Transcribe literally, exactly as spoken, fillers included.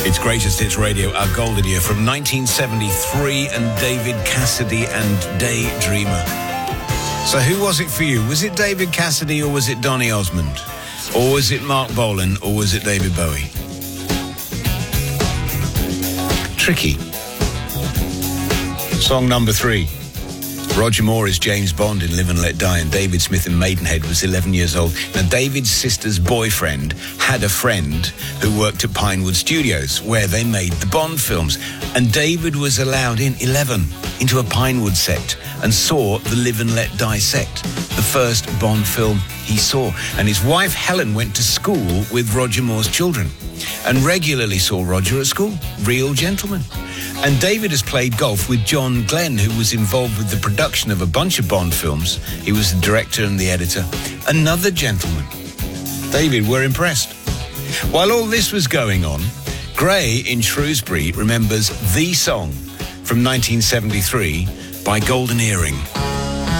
It's Greatest Hits Radio, our golden year from nineteen seventy-three, and David Cassidy and Daydreamer. So who was it for you? Was it David Cassidy or was it Donny Osmond? Or was it Mark Bolan or was it David Bowie? Tricky. Song number three. Roger Moore is James Bond in Live and Let Die, and David Smith in Maidenhead was eleven years old. Now, David's sister's boyfriend had a friend who worked at Pinewood Studios, where they made the Bond films. And David was allowed in, eleven, into a Pinewood set and saw the Live and Let Die set, the first Bond film he saw. And his wife, Helen, went to school with Roger Moore's children and regularly saw Roger at school. Real gentleman. And David has played golf with John Glenn, who was involved with the production of a bunch of Bond films. He was the director and the editor. Another gentleman. David, we're impressed. While all this was going on, Gray in Shrewsbury remembers the song from nineteen seventy-three by Golden Earring.